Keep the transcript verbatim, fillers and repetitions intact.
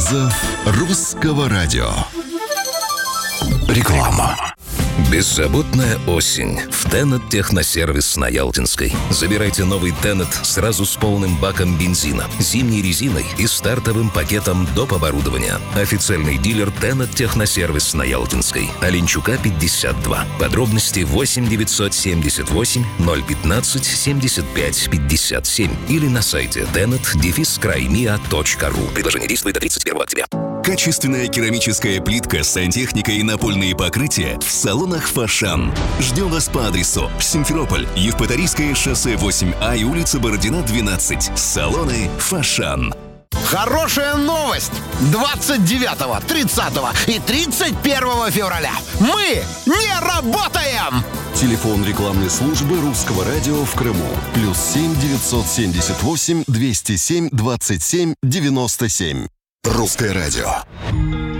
вызов русского радио. Реклама. Беззаботная осень в Тенет Техносервис на Ялтинской. Забирайте новый Тенет сразу с полным баком бензина, зимней резиной и стартовым пакетом доп. Оборудования. Официальный дилер Тенет Техносервис на Ялтинской. Оленчука, пятьдесят два. Подробности восемь девятьсот семьдесят восемь ноль пятнадцать семьдесят пять пятьдесят семь или на сайте теnet дефис краймиа точка ру. Предложение действует до тридцать первого октября. Качественная керамическая плитка, сантехника и напольные покрытия в салонах «Фошан». Ждем вас по адресу Симферополь, Евпаторийское шоссе восемь А и улица Бородина, двенадцать. Салоны «Фошан». Хорошая новость! двадцать девятого, тридцатого и тридцать первого февраля мы не работаем! Телефон рекламной службы русского радио в Крыму. Плюс семь девятьсот семьдесят восемь двести семь двадцать семь девяносто семь. Русское радио.